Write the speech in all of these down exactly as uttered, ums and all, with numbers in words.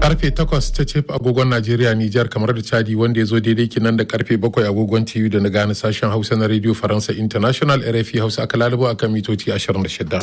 Karfe takwas ta ce agogon Najeriya, Nijar, kamar da Chadi, wanda ya zo daidai kinan da karfe bakwai agogon T V da na gane sashen Hausa na Radio Faransa International R F I Hausa aka lalubo akan mitoci ashirin da shida.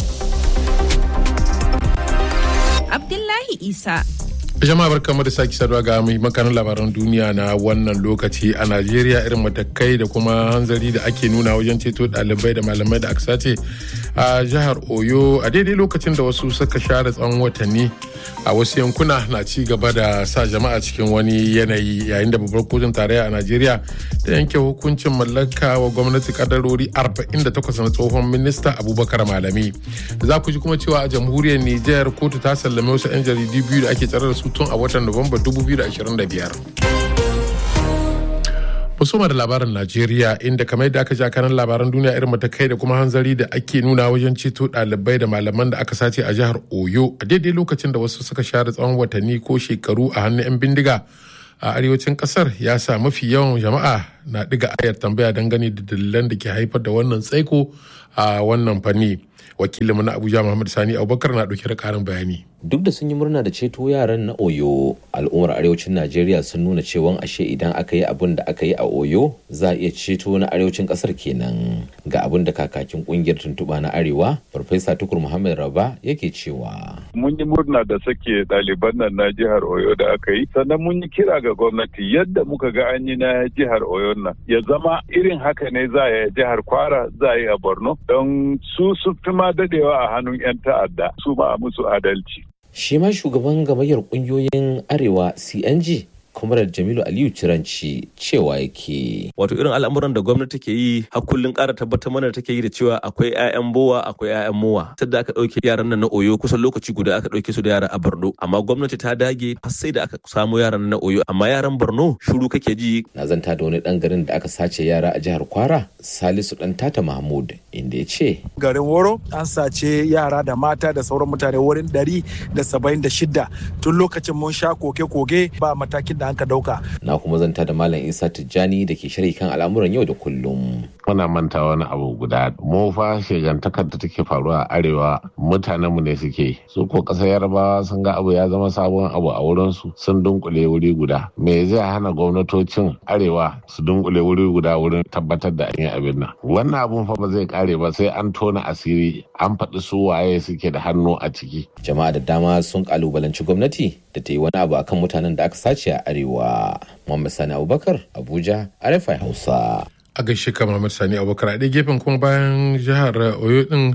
Abdullahi Isa. Jama'a barkamu da sake saduwa ga muhimman labaran duniya na wannan lokaci. A Najeriya, irin matakai da kuma hanzari da ake nuna wajen ceto ɗalibai da malamai da aka sace a jihar Oyo a daidai lokacin da wasu suka share tsawon watanni a wasu yankuna na ci gaba da sa jama'a cikin wani yanayi, yayin da babbar kotun tarayya a Najeriya ta yanke hukuncin mallaka wa gwamnati kadarori arba'in da takwas na tsohon minista Abubakar Malami. Za ku ji kuma cewa a jamhuriyar Nijar kotu ta sallame wasu 'yan jaridu biyu da ake tsare da su tun a watan Nuwamba dubu biyu da ashirin da biyar. Musoma da labarin Najeriya, inda kamar yadda aka ja kanan labaran duniya, irin matakai da kuma hanzari da ake nuna wajen ceto ɗalibai da malaman da aka sace a jihar Oyo a daidai lokacin da wasu suka share tsawon watanni ko shekaru a hannun 'yan bindiga a arewacin kasar, ya sa mafi yawan jama'a na ɗiga ayar tambaya dangane da dalilan da ke haifar da wannan tsaiko a wannan fanni. Wakilinmu na Abuja Muhammad Sani Abubakar na ɗauke da ƙarin bayani. Duk da sun yi murna da ceto yaran na Oyo, al'ummar arewacin Najeriya sun nuna cewa ashe idan aka yi abin da aka yi a Oyo za a iya ceto na arewacin kasar kenan. Ga abin da kakakin kungiyar tuntuɓa na Arewa, Farfesa Tukur Muhammad Raba yake cewa. Mun yi murna da sake ɗaliban nan na jihar Oyo da aka yi, sannan mun yi kira ga gwamnati yadda muka ga an yi na jihar Oyo nan ya zama irin haka ne za a yi jihar Kwara, za a yi a Borno, don su su fi ma dadewa a hannun 'yan ta'adda, su ma a musu adalci. Shi ma shugaban gamayyar kungiyoyin Arewa C N G, Comrade Jamilu Aliyu Ciranci, cewa yake. Wato irin al'amuran da gwamnati ke yi har kullun ƙara tabbatar mana take yi da cewa akwai 'ya'yan bowa akwai 'ya'yan mowa. Sadda aka ɗauke yaran nan na Oyo kusan lokaci guda aka ɗauke su da yara a Borno, amma gwamnati ta dage har sai da aka samu yaran nan na Oyo, amma yaran Borno shiru kake ji. Na zanta da wani ɗan garin da aka sace yara a jihar Kwara, Salisu ɗan Tata Mahmud, inda ya ce. Garin Woro an sace yara da mata da sauran mutane wurin ɗari da saba'in da shida. Tun lokacin mun sha koke-koke ba matakin da an ka dauka. Na kuma zanta da Malam Isa Tijjani da ke sharhi kan al'amuran yau da kullum. Muna manta wani abu guda. Mu fa shegantakar da take faruwa a arewa mutanen mu ne suke. Su ko kasar Yarbawa sun ga abu ya zama sabon abu a wurin su, sun dunkule wuri guda. Me zai hana gwamnatocin arewa su dunkule wuri guda wurin tabbatar da an yi abin nan? Wannan abun fa ba zai kare ba sai an tona asiri, an faɗi su waye suke da hannu a ciki. Jama'a da dama sun kalubalanci gwamnati da ta yi wani abu akan mutanen da aka sace a arewa. Muhammad Sani Abubakar, Abuja, R F I Hausa. A gaishe ka Muhammad Sani Abubakar. A ɗaya gefen kuma bayan jihar Oyo din,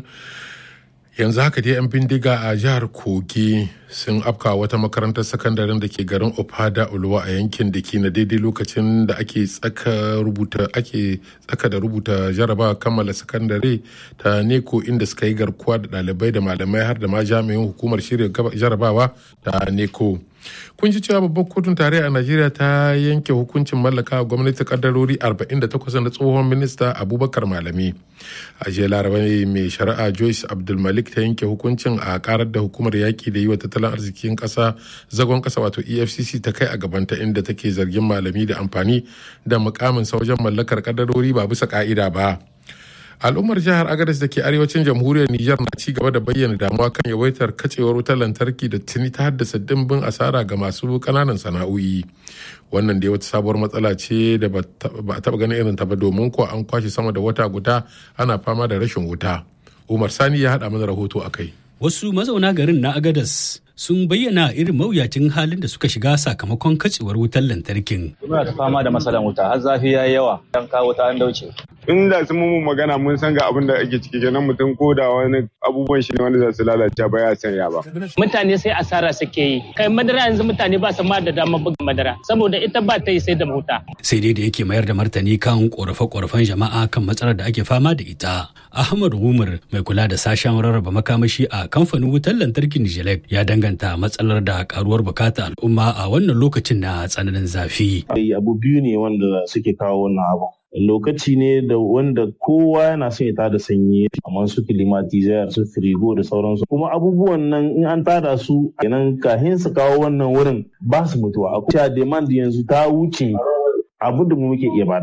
yanzu haka dai 'yan bindiga a jihar Kogi sun afka wata makarantar sakandaren da ke garin Ofada Oluwa a yankin da ke na daidai lokacin da ake tsaka rubuta ake tsaka da rubuta jarabawa kammala sakandare ta neko, inda suka yi garkuwa da ɗalibai da malamai har da ma jami'in hukumar shirya jarabawa ta neko. Kun ji cewa babbar kotun tarayya a Najeriya ta yanke hukuncin mallaka gwamnati kadarori arba'in da takwas na tsohon minista Abubakar Malami. A jiya Laraba mai shari'a Joyce Abdulmalik ta yanke hukuncin a karar da hukumar yaƙi da yi wa tattalin arzikin ƙasa zagon ƙasa wato E F C C ta kai a gabanta, inda take zargin Malami da amfani da mukamin sa wajen mallakar kadarori ba bisa ka'ida ba. Al'ummar jihar Agadez da ke arewacin jamhuriyar Nijar na ci gaba da bayyana damuwa kan yawaitar kacewar wutar lantarki da tuni ta haddasa dimbin asara ga masu kananan sana'o'i. Wannan dai wata sabuwar matsala ce da ba a taba ganin irin ta ba, domin ko an kwashe sama da wata guda ana fama da rashin wuta. Umar Sani ya haɗa mana rahoto a kai. Wasu mazauna garin na Agadez sun bayyana irin mawuyacin halin da suka shiga sakamakon katsewar wutar lantarkin. Muna ta fama da matsalan wuta, har zafi ya yi yawa, dan kawo ta an dauce. Inda sun mu magana mun san ga abin da ake ciki, kenan mutum ko da wani abubuwan shi ne wanda za su lalace ba ya sanya ba. Mutane sai asara suke yi. Kai madara yanzu mutane ba su ma da dama buga madara saboda ita ba ta yi sai da wuta. Sai dai da yake mayar da martani kan korafe-korafen jama'a kan matsalar da ake fama da ita. Ahmad Umar, mai kula da sashen rarraba makamashi a kamfanin wutar lantarkin Nijelek, ya danganta matsalar da karuwar bukata al'umma a wannan lokacin na tsananin zafi. Abu biyu ne wanda suke kawo wannan abu. Lokaci ne da wanda kowa yana son ya tada sanyi, kamar su climatizer, su firigo da sauransu. Kuma abubuwan nan in an tada su kenan kahin su kawo wannan wurin ba su mutuwa. Akwai demand yanzu ta wuce abin da mu muke iya badawa.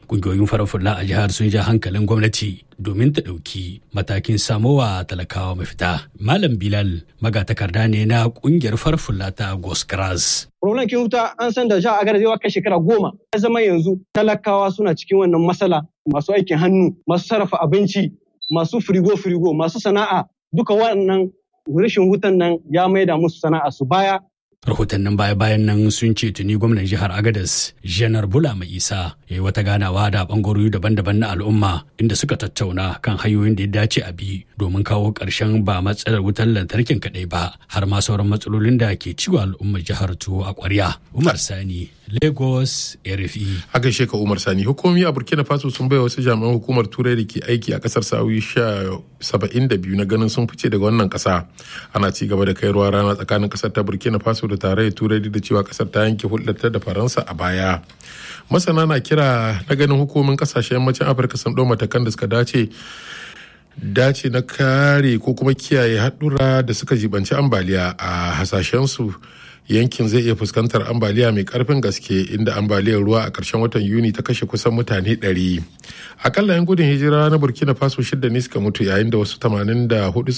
Kungiyoyin farar fulla a jihar sun ja hankalin gwamnati domin ta ɗauki matakin samowa talakawa mafita. Malam Bilal magatakarda ne na kungiyar farar fulla ta Goskras. Problem kin wuta an san da jihar Agadez zai kai shekara goma. Ya zama yanzu talakawa suna cikin wannan matsala, masu aikin hannu, masu sarrafa abinci, masu firigo-firigo, masu sana'a, duka wannan rashin wutan nan ya maida musu sana'a su baya. Rahotannin baya-bayan nan sun ce tuni gwamnan jihar Agadez, Janar Bulama Isa, ya yi wata ganawa da bangarori daban-daban na al'umma inda suka tattauna kan hanyoyin da ya dace a bi domin kawo ƙarshen ba matsalar wutar lantarkin kaɗai ba, har ma sauran matsalolin da ke ciwo al'ummar jihar tuwo a ƙwarya. Umar Sani, Lagos, R F I. A gaishe ka Umar Sani, hukumomi a Burkina Faso sun bai wasu jami'an hukumar Turai da ke aiki a kasar sa'o'i saba'in da biyu na ganin sun fice daga wannan kasa. Ana ci gaba da kai ruwa rana tsakanin kasar ta Burkina Faso da tarayyar Turai da cewa kasar ta yanke hulɗarta da Faransa a baya. Masana na kira na ganin hukumomin kasashen yammacin Afirka sun ɗau matakan da suka dace dace na kare ko kuma kiyaye haɗura da suka jibanci ambaliya a hasashensu. Yankin zai iya fuskantar ambaliya mai karfin gaske inda ambaliyar ruwa a ƙarshen watan Yuni ta kashe kusan mutane ɗari. Akalla 'yan gudun hijira na Burkina Faso shida ne suka mutu yayin da wasu tamanin da hudu